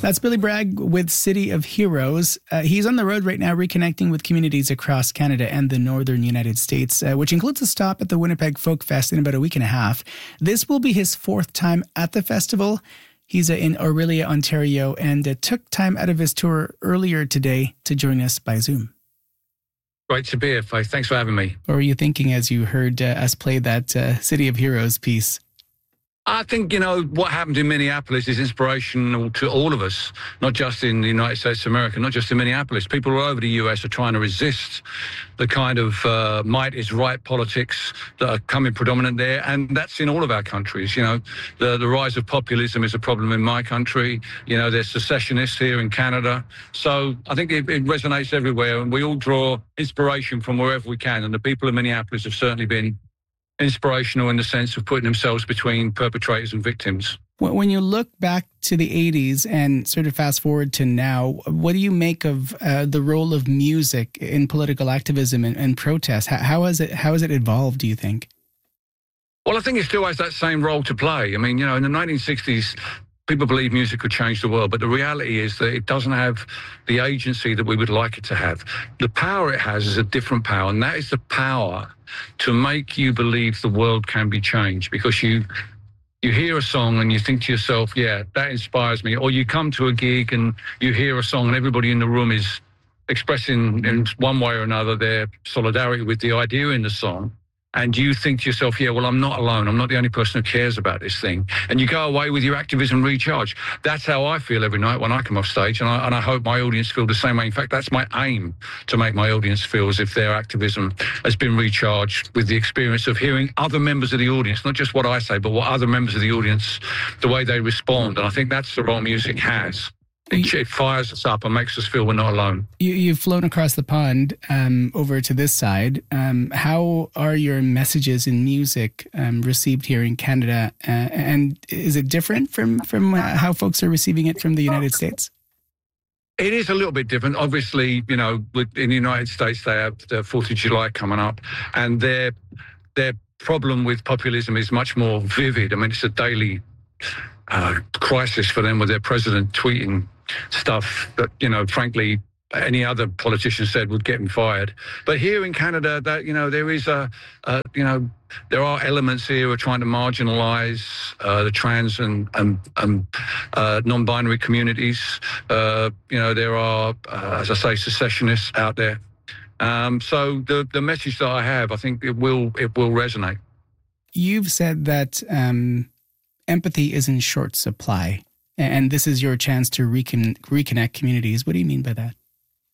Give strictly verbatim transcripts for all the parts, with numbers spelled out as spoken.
That's Billy Bragg with City of Heroes. Uh, he's on the road right now reconnecting with communities across Canada and the northern United States, uh, which includes a stop at the Winnipeg Folk Fest in about a week and a half. This will be his fourth time at the festival. He's uh, in Orillia, Ontario, and uh, took time out of his tour earlier today to join us by Zoom. Great to be here, Faith. Thanks for having me. What were you thinking as you heard uh, us play that uh, City of Heroes piece? I think, you know, what happened in Minneapolis is inspirational to all of us, not just in the United States of America, not just in Minneapolis. People all over the U S are trying to resist the kind of uh, might is right politics that are coming predominant there. And that's in all of our countries. You know, the, the rise of populism is a problem in my country. You know, there's secessionists here in Canada. So I think it, it resonates everywhere. And we all draw inspiration from wherever we can. And the people of Minneapolis have certainly been inspirational in the sense of putting themselves between perpetrators and victims. When you look back to the eighties and sort of fast forward to now, what do you make of uh, the role of music in political activism and, and protest? How, how has it how has it evolved, do you think? Well, I think it still has that same role to play. I mean, you know, in the nineteen sixties, people believe music could change the world, but the reality is that it doesn't have the agency that we would like it to have. The power it has is a different power, and that is the power to make you believe the world can be changed, because you you hear a song and you think to yourself, yeah, that inspires me. Or you come to a gig and you hear a song and everybody in the room is expressing in one way or another their solidarity with the idea in the song. And you think to yourself, yeah, well, I'm not alone. I'm not the only person who cares about this thing. And you go away with your activism recharged. That's how I feel every night when I come off stage. And I, and I hope my audience feel the same way. In fact, that's my aim, to make my audience feel as if their activism has been recharged with the experience of hearing other members of the audience, not just what I say, but what other members of the audience, the way they respond. And I think that's the role music has. It, it fires us up and makes us feel we're not alone. You, you've flown across the pond um, over to this side. Um, how are your messages in music um, received here in Canada? Uh, and is it different from, from uh, how folks are receiving it from the United States? It is a little bit different. Obviously, you know, in the United States, they have the fourth of July coming up, and their, their problem with populism is much more vivid. I mean, it's a daily uh, crisis for them with their president tweeting stuff that, you know, frankly, any other politician said would get him fired. But here in Canada, that, you know, there is a, a you know, there are elements here who are trying to marginalise uh, the trans and, and, and uh, non-binary communities. Uh, you know, there are, uh, as I say, secessionists out there. Um, so the the message that I have, I think it will it will resonate. You've said that um, empathy is in short supply, and this is your chance to recon- reconnect communities. What do you mean by that?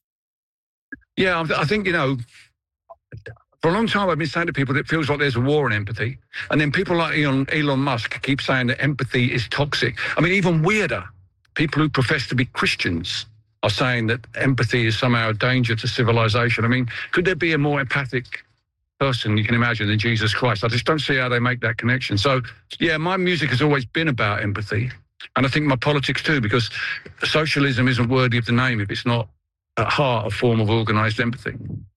Yeah, I think, you know, for a long time I've been saying to people that it feels like there's a war on empathy. And then people like Elon, Elon Musk keep saying that empathy is toxic. I mean, even weirder, people who profess to be Christians are saying that empathy is somehow a danger to civilization. I mean, could there be a more empathic person you can imagine than Jesus Christ? I just don't see how they make that connection. So, yeah, my music has always been about empathy. And I think my politics too, because socialism isn't worthy of the name if it's not at heart a form of organised empathy.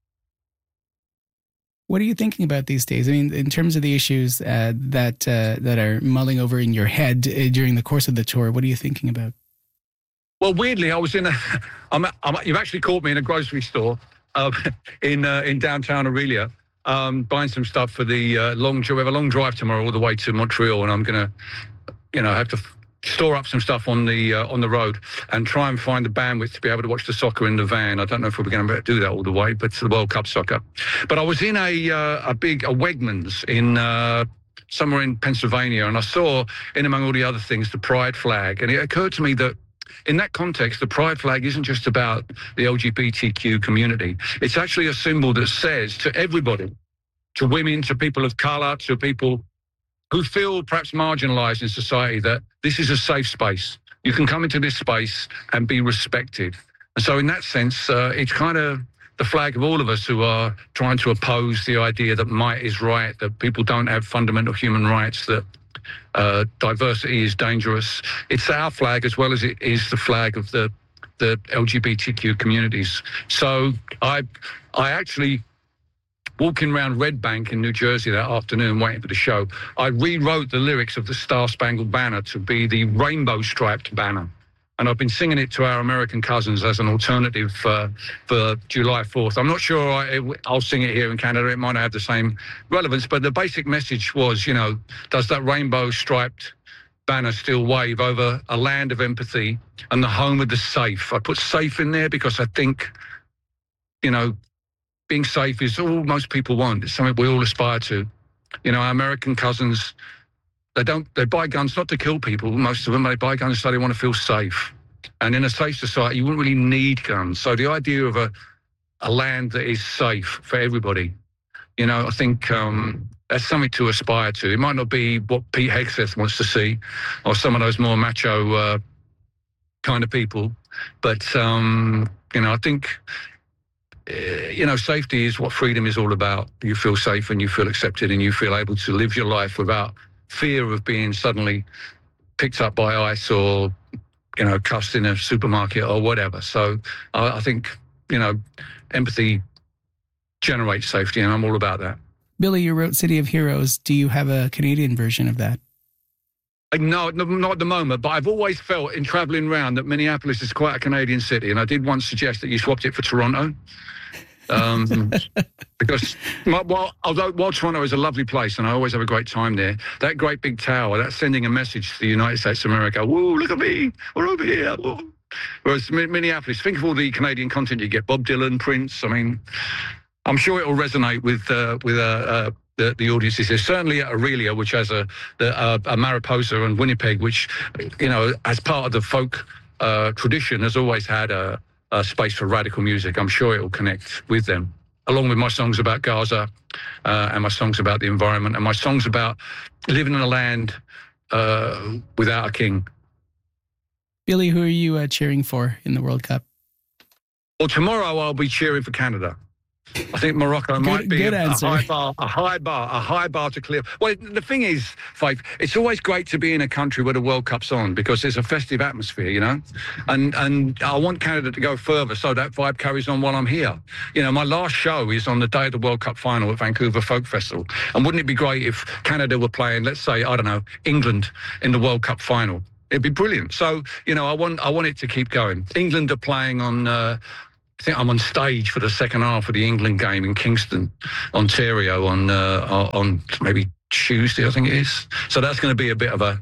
What are you thinking about these days? I mean, in terms of the issues uh, that uh, that are mulling over in your head uh, during the course of the tour, what are you thinking about? Well, weirdly, I was in a. I'm, I'm, you've actually caught me in a grocery store uh, in uh, in downtown Orillia, um, buying some stuff for the uh, long. We have a long drive tomorrow all the way to Montreal, and I'm gonna, you know, have to store up some stuff on the uh, on the road and try and find the bandwidth to be able to watch the soccer in the van. I don't know if we're going to be able to do that all the way, but it's the World Cup soccer. But I was in a uh, a big a Wegmans in uh, somewhere in Pennsylvania, and I saw, in among all the other things, the Pride flag, and it occurred to me that in that context, the Pride flag isn't just about the L G B T Q community. It's actually a symbol that says to everybody, to women, to people of colour, to people who feel perhaps marginalised in society, that this is a safe space. You can come into this space and be respected. And so in that sense, uh, it's kind of the flag of all of us who are trying to oppose the idea that might is right, that people don't have fundamental human rights, that uh, diversity is dangerous. It's our flag as well as it is the flag of the, the L G B T Q communities. So I, I actually... walking around Red Bank in New Jersey that afternoon waiting for the show, I rewrote the lyrics of the Star Spangled Banner to be the rainbow-striped banner. And I've been singing it to our American cousins as an alternative uh, for July fourth. I'm not sure I, it, I'll sing it here in Canada. It might not have the same relevance, but the basic message was, you know, does that rainbow striped banner still wave over a land of empathy and the home of the safe? I put safe in there because I think, you know, being safe is all most people want. It's something we all aspire to. You know, our American cousins, they don't, they buy guns not to kill people. Most of them, they buy guns so they want to feel safe. And in a safe society, you wouldn't really need guns. So the idea of a, a land that is safe for everybody, you know, I think um, that's something to aspire to. It might not be what Pete Hegseth wants to see or some of those more macho uh, kind of people. But, um, you know, I think, uh, you know, safety is what freedom is all about. You feel safe and you feel accepted and you feel able to live your life without fear of being suddenly picked up by ICE or, you know, cussed in a supermarket or whatever. So I, I think, you know, empathy generates safety, and I'm all about that. Billy, you wrote City of Heroes. Do you have a Canadian version of that? No, not at the moment, but I've always felt in travelling around that Minneapolis is quite a Canadian city, and I did once suggest that you swapped it for Toronto. Um, because while, although while Toronto is a lovely place and I always have a great time there, that great big tower, that's sending a message to the United States of America. Whoa, look at me, we're over here. Whoa. Whereas Minneapolis, think of all the Canadian content you get, Bob Dylan, Prince. I mean, I'm sure it will resonate with uh, with uh, uh, the, the audiences here. Certainly at Aurelia, which has a, the, uh, a Mariposa, and Winnipeg, which, you know, as part of the folk uh, tradition, has always had a Uh, space for radical music. I'm sure it will connect with them, along with my songs about Gaza uh, and my songs about the environment and my songs about living in a land uh, without a king. Billy, who are you uh, cheering for in the World Cup? Well, tomorrow I'll be cheering for Canada. I think Morocco good, might be a, a high bar, a high bar, a high bar to clear. Well, the thing is, Faith, it's always great to be in a country where the World Cup's on because there's a festive atmosphere, you know, and and I want Canada to go further so that vibe carries on while I'm here. You know, my last show is on the day of the World Cup final at Vancouver Folk Festival, and wouldn't it be great if Canada were playing, let's say, I don't know, England in the World Cup final? It'd be brilliant. So, you know, I want I want it to keep going. England are playing on. Uh, I think I'm on stage for the second half of the England game in Kingston, Ontario, on uh, on maybe Tuesday, I think it is. So that's going to be a bit of a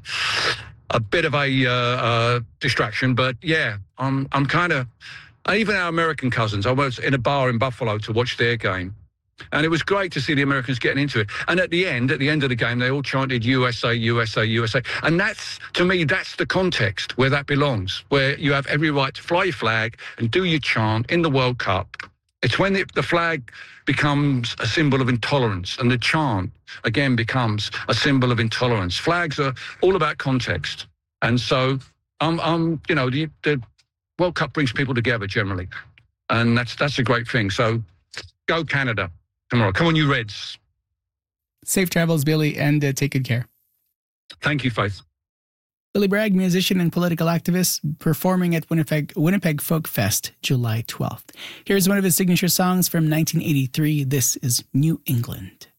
a bit of a uh, uh, distraction. But yeah, I'm I'm kind of even our American cousins. I was in a bar in Buffalo to watch their game, and it was great to see the Americans getting into it. And at the end, at the end of the game, they all chanted U S A, U S A, U S A. And that's, to me, that's the context where that belongs, where you have every right to fly your flag and do your chant in the World Cup. It's when the, the flag becomes a symbol of intolerance and the chant, again, becomes a symbol of intolerance. Flags are all about context. And so, um, um, you know, the, the World Cup brings people together generally. And that's that's a great thing. So go Canada tomorrow. Come on, you Reds. Safe travels, Billy, and uh, take good care. Thank you, Faith. Billy Bragg, musician and political activist, performing at Winnipeg, Winnipeg Folk Fest, July twelfth. Here's one of his signature songs from nineteen eighty-three. This is New England.